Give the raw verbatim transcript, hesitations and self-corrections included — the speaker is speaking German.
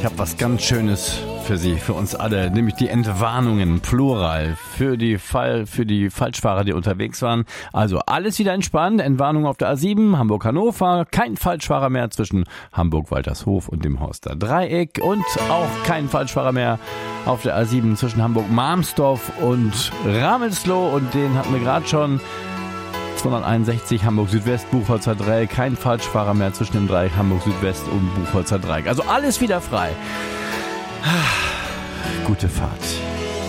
habe was ganz Schönes für Sie, für uns alle, nämlich die Entwarnungen, Plural, für die Fall, für die Falschfahrer, die unterwegs waren. Also alles wieder entspannt, Entwarnung auf der A sieben, Hamburg-Hannover, kein Falschfahrer mehr zwischen Hamburg-Waltershof und dem Horster Dreieck und auch kein Falschfahrer mehr auf der A sieben zwischen Hamburg-Marmsdorf und Ramelsloh, und den hatten wir gerade schon. zweihunderteinundsechzig Hamburg Südwest, Buchholzer Dreieck, kein Falschfahrer mehr zwischen dem Dreieck Hamburg Südwest und Buchholzer Dreieck. Also alles wieder frei. Gute Fahrt.